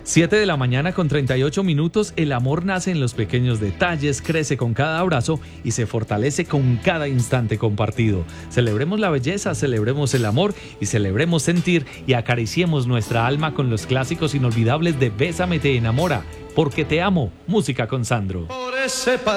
7 de la mañana con 38 minutos, el amor nace en los pequeños detalles, crece con cada abrazo y se fortalece con cada instante compartido. Celebremos la belleza, celebremos el amor y celebremos sentir y acariciemos nuestra alma con los clásicos inolvidables de Bésame te enamora, Porque te amo, música con Sandro.